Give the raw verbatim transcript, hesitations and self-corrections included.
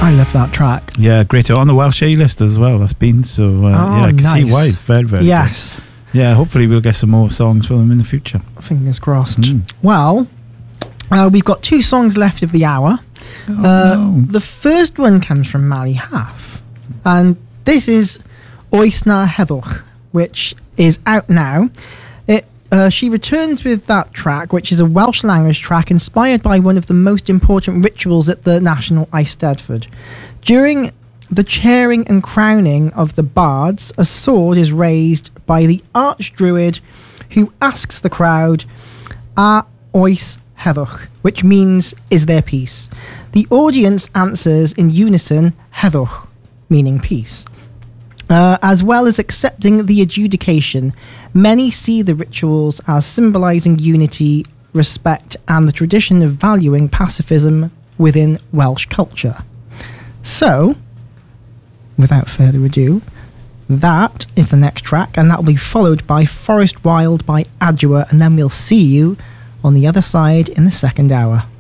I love that track. Yeah, great. On the Welsh A-list as well, that's been. So, uh, oh, yeah, I can nice. see why. It's very, very Yes. good. Yeah, hopefully we'll get some more songs from them in the future. Fingers crossed. Mm. Well, uh, we've got two songs left of the hour. Oh, uh, no. The first one comes from Mali Haff, and this is Oes na Heddwch, which is out now. It uh, she returns with that track, which is a Welsh language track inspired by one of the most important rituals at the National Eisteddfod. During the chairing and crowning of the bards, a sword is raised by the archdruid, who asks the crowd, "A oes heddwch," which means, "Is there peace?" The audience answers in unison, "Heddwch," meaning peace. Uh, as well as accepting the adjudication, many see the rituals as symbolising unity, respect, and the tradition of valuing pacifism within Welsh culture. So, without further ado, that is the next track, and that will be followed by Forest Wild by Adua, and then we'll see you on the other side in the second hour.